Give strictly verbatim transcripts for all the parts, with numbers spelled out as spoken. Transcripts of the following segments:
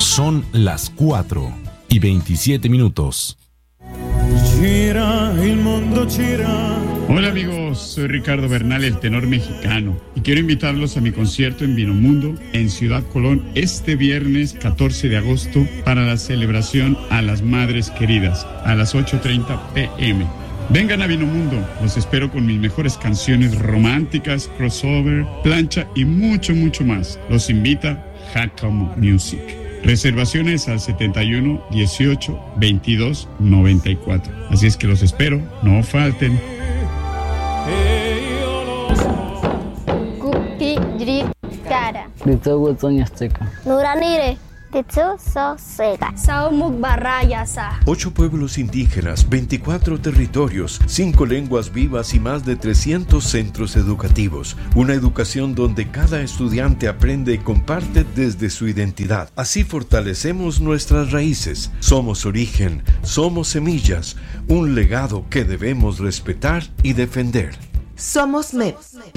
Son las cuatro y veintisiete minutos. Hola amigos, soy Ricardo Bernal, el tenor mexicano, y quiero invitarlos a mi concierto en Vinomundo en Ciudad Colón este viernes catorce de agosto para la celebración a las Madres Queridas a las ocho treinta pm. Vengan a Vinomundo, los espero con mis mejores canciones románticas, crossover, plancha y mucho, mucho más. Los invita Jacamo Music. Reservaciones al setenta y uno, dieciocho, veintidós, noventa y cuatro. Así es que los espero, no falten. Ocho pueblos indígenas, veinticuatro territorios, cinco lenguas vivas y más de trescientos centros educativos. Una educación donde cada estudiante aprende y comparte desde su identidad. Así fortalecemos nuestras raíces. Somos origen, somos semillas, un legado que debemos respetar y defender. Somos M E P.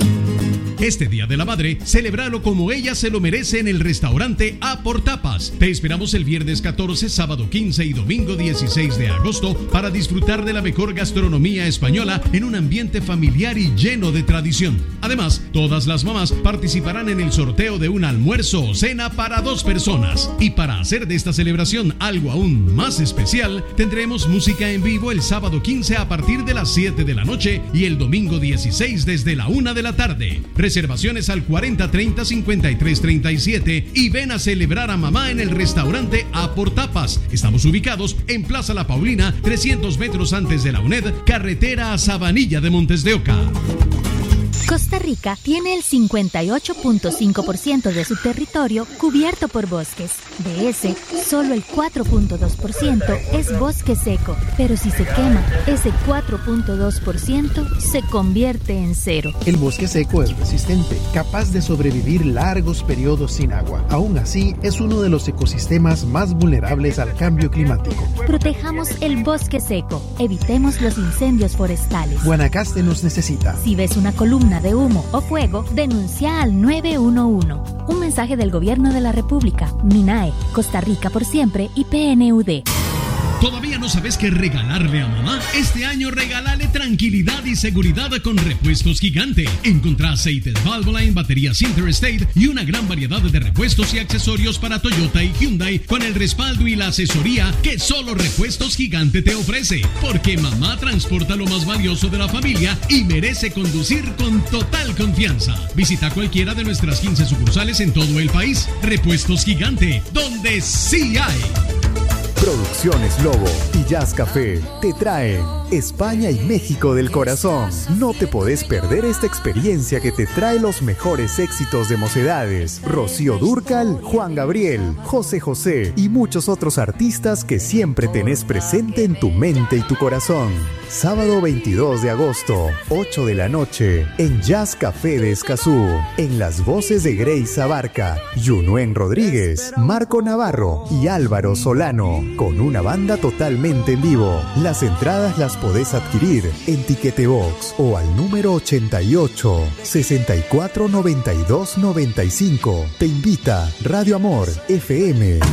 Este Día de la Madre, celébralo como ella se lo merece en el restaurante A por Tapas. Te esperamos el viernes catorce, sábado quince y domingo dieciséis de agosto para disfrutar de la mejor gastronomía española en un ambiente familiar y lleno de tradición. Además, todas las mamás participarán en el sorteo de un almuerzo o cena para dos personas. Y para hacer de esta celebración algo aún más especial, tendremos música en vivo el sábado quince a partir de las siete de la noche y el domingo dieciséis desde la una de la tarde. Reservaciones al cuarenta treinta cincuenta y tres treinta y siete y ven a celebrar a mamá en el restaurante A por Tapas. Estamos ubicados en Plaza La Paulina, trescientos metros antes de la UNED, carretera a Sabanilla de Montes de Oca. Costa Rica tiene el cincuenta y ocho punto cinco por ciento de su territorio cubierto por bosques. De ese, solo el cuatro punto dos por ciento es bosque seco, pero si se quema, ese cuatro punto dos por ciento se convierte en cero. El bosque seco es resistente, capaz de sobrevivir largos periodos sin agua. Aún así, es uno de los ecosistemas más vulnerables al cambio climático. Protejamos el bosque seco, evitemos los incendios forestales. Guanacaste nos necesita. Si ves una columna de humo o fuego, denuncia al nueve uno uno. Un mensaje del Gobierno de la República, MINAE, Costa Rica por siempre y P N U D. ¿Todavía no sabes qué regalarle a mamá? Este año regálale tranquilidad y seguridad con Repuestos Gigante. Encontrá aceites Valvoline, baterías Interstate y una gran variedad de repuestos y accesorios para Toyota y Hyundai con el respaldo y la asesoría que solo Repuestos Gigante te ofrece. Porque mamá transporta lo más valioso de la familia y merece conducir con total confianza. Visita cualquiera de nuestras quince sucursales en todo el país. Repuestos Gigante, donde sí hay. Producciones Lobo y Jazz Café te traen España y México del corazón. No te podés perder esta experiencia que te trae los mejores éxitos de Mocedades, Rocío Dúrcal, Juan Gabriel, José José y muchos otros artistas que siempre tenés presente en tu mente y tu corazón. Sábado veintidós de agosto, ocho de la noche, en Jazz Café de Escazú, en las voces de Grace Abarca, Yunuen Rodríguez, Marco Navarro y Álvaro Solano, con una banda totalmente en vivo. Las entradas las podés adquirir en Tiquetebox o al número ochenta y ocho, sesenta y cuatro, noventa y dos, noventa y cinco. Te invita Radio Amor F M.